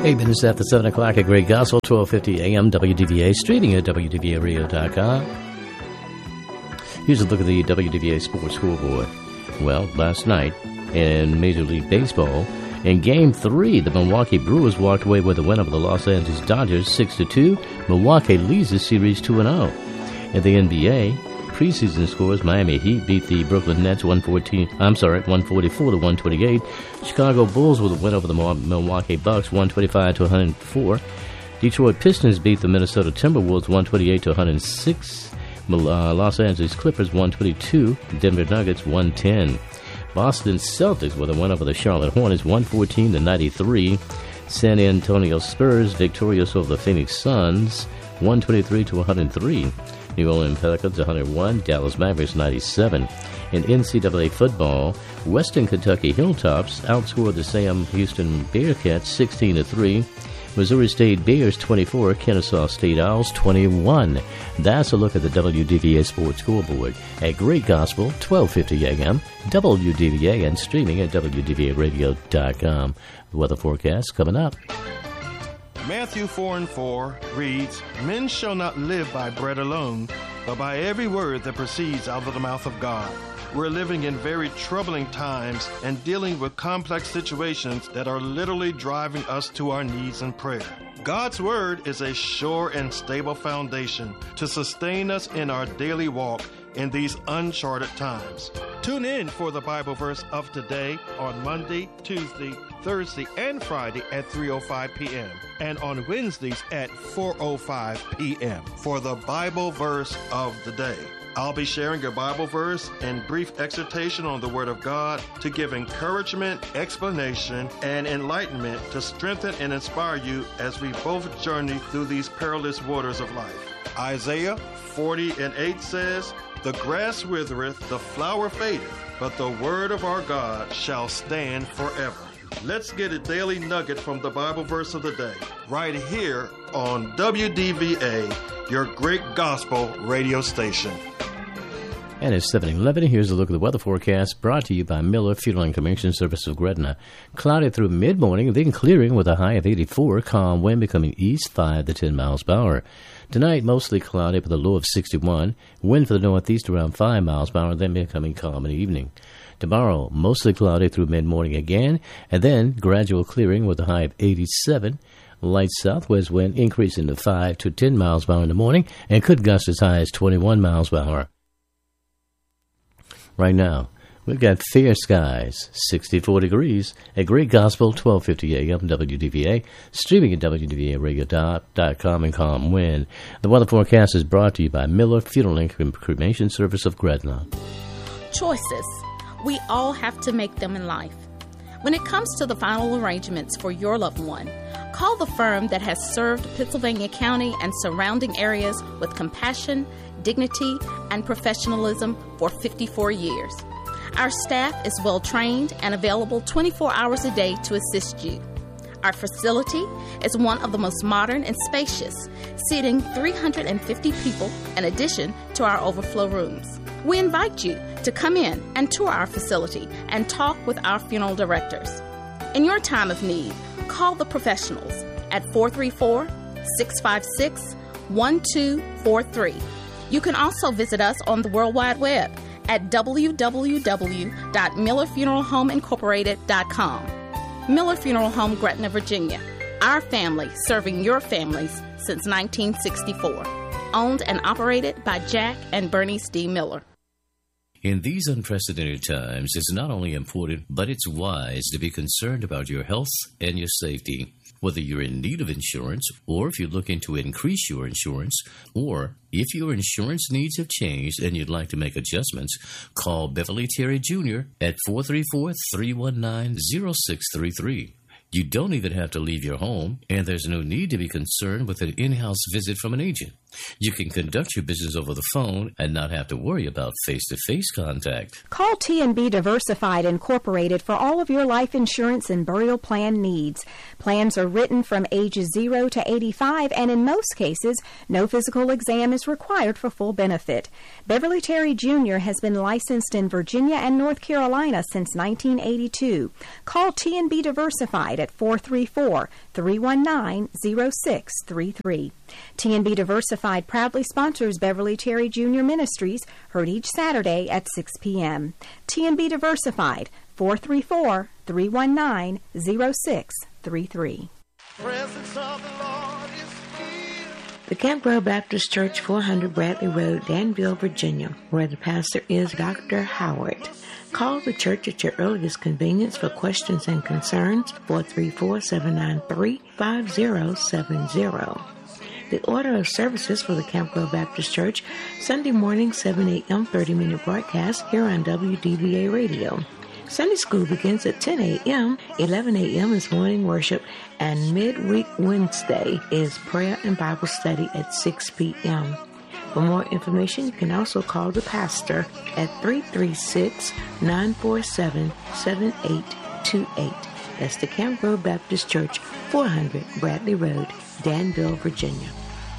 8 minutes after 7 o'clock at Great Gospel, 1250 AM, WDVA, streaming at WDVAradio.com. Here's a look at the WDVA Sports Scoreboard. Well, last night in Major League Baseball, in Game 3, the Milwaukee Brewers walked away with a win over the Los Angeles Dodgers 6-2. Milwaukee leads the series 2-0. In the NBA, preseason scores, Miami Heat beat the Brooklyn Nets 144-128. Chicago Bulls with a win over the Milwaukee Bucks 125-104. Detroit Pistons beat the Minnesota Timberwolves 128-106. Los Angeles Clippers 122. Denver Nuggets 110. Boston Celtics with a win over the Charlotte Hornets 114-93. San Antonio Spurs victorious over the Phoenix Suns 123-103. New Orleans Pelicans 101, Dallas Mavericks 97. In NCAA football, Western Kentucky Hilltops outscored the Sam Houston Bearcats 16-3. Missouri State Bears 24, Kennesaw State Owls 21. That's a look at the WDVA Sports Scoreboard at Great Gospel, 1250 AM, WDVA, and streaming at WDVAradio.com. The weather forecast coming up. Matthew 4:4 reads, "Men shall not live by bread alone, but by every word that proceeds out of the mouth of God." We're living in very troubling times and dealing with complex situations that are literally driving us to our knees in prayer. God's Word is a sure and stable foundation to sustain us in our daily walk in these uncharted times. Tune in for the Bible verse of today on Monday, Tuesday, Thursday, and Friday at 3:05 p.m. and on Wednesdays at 4:05 p.m. for the Bible verse of the day. I'll be sharing a Bible verse and brief exhortation on the Word of God to give encouragement, explanation, and enlightenment to strengthen and inspire you as we both journey through these perilous waters of life. Isaiah 40:8 says, "The grass withereth, the flower fadeth, but the word of our God shall stand forever." Let's get a daily nugget from the Bible verse of the day, right here on WDVA, your Great Gospel radio station. And it's 7:11. Here's a look at the weather forecast brought to you by Miller Funeral and Cremation Service of Gretna. Cloudy through mid-morning, then clearing with a high of 84. Calm wind becoming east 5 to 10 miles per hour. Tonight, mostly cloudy with a low of 61. Wind for the northeast around 5 miles per hour, then becoming calm in the evening. Tomorrow, mostly cloudy through mid-morning again, and then gradual clearing with a high of 87. Light southwest wind increasing to 5 to 10 miles per hour in the morning and could gust as high as 21 miles per hour. Right now, we've got fair skies, 64 degrees, at Great Gospel, 1250 AM, WDVA, streaming at WDVAradio.com, and calm wind. The weather forecast is brought to you by Miller Funeral and Cremation Service of Gretna. Choices. We all have to make them in life. When it comes to the final arrangements for your loved one, call the firm that has served Pittsylvania County and surrounding areas with compassion, dignity, and professionalism for 54 years. Our staff is well trained and available 24 hours a day to assist you. Our facility is one of the most modern and spacious, seating 350 people in addition to our overflow rooms. We invite you to come in and tour our facility and talk with our funeral directors. In your time of need, call the professionals at 434-656-1243. You can also visit us on the World Wide Web at www.millerfuneralhomeincorporated.com. Miller Funeral Home, Gretna, Virginia. Our family serving your families since 1964. Owned and operated by Jack and Bernice D. Miller. In these unprecedented times, it's not only important, but it's wise to be concerned about your health and your safety. Whether you're in need of insurance, or if you're looking to increase your insurance, or if your insurance needs have changed and you'd like to make adjustments, call Beverly Terry Jr. at 434-319-0633. You don't even have to leave your home, and there's no need to be concerned with an in-house visit from an agent. You can conduct your business over the phone and not have to worry about face-to-face contact. Call T&B Diversified Incorporated for all of your life insurance and burial plan needs. Plans are written from ages 0 to 85, and in most cases, no physical exam is required for full benefit. Beverly Terry Jr. has been licensed in Virginia and North Carolina since 1982. Call T&B Diversified at 434-319-0633. T&B Diversified proudly sponsors Beverly Terry Jr. Ministries, heard each Saturday at 6 p.m. T&B Diversified, 434-319-0633. Presence of the Lord is here. The Camp Grove Baptist Church, 400 Bradley Road, Danville, Virginia, where the pastor is Dr. Howard. Call the church at your earliest convenience for questions and concerns, 434-793-5070. The order of services for the Camp Grove Baptist Church, Sunday morning, 7 a.m., 30-minute broadcast here on WDVA Radio. Sunday school begins at 10 a.m., 11 a.m. is morning worship, and midweek Wednesday is prayer and Bible study at 6 p.m. For more information, you can also call the pastor at 336-947-7828. That's the Camp Grove Baptist Church, 400 Bradley Road, Danville, Virginia.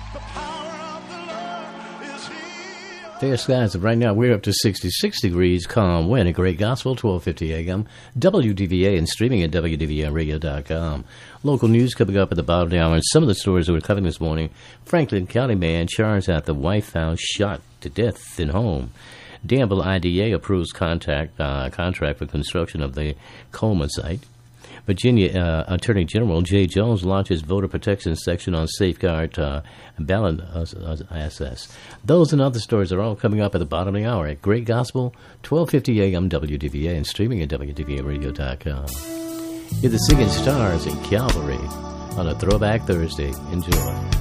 Fair skies. Right now, we're up to 66 degrees, calm wind, a great gospel, 1250 a.m. WDVA and streaming at WDVAradio.com. Local news coming up at the bottom of the hour. And some of the stories that we're covering this morning. Franklin County man charged after wife found shot to death in home. Danville IDA approves contract for construction of the Coleman site. Virginia Attorney General Jay Jones launches voter protection section on safeguard ballot access. Those and other stories are all coming up at the bottom of the hour at Great Gospel, 1250 a.m. WDVA and streaming at WDVAradio.com. Hear the Singing Stars in Calvary on a Throwback Thursday. Enjoy.